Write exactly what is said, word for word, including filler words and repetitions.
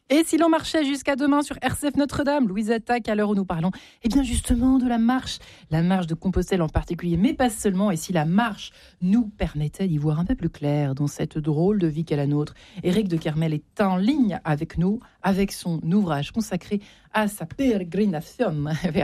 Et si l'on marchait jusqu'à demain sur R C F Notre-Dame, Louise Attaque, à l'heure où nous parlons, eh bien justement de la marche, la marche de Compostelle en particulier, mais pas seulement, et si la marche nous permettait d'y voir un peu plus clair dans cette drôle de vie qu'est la nôtre. Éric de Kermel est en ligne avec nous, avec son ouvrage consacré à sa pérégrination vers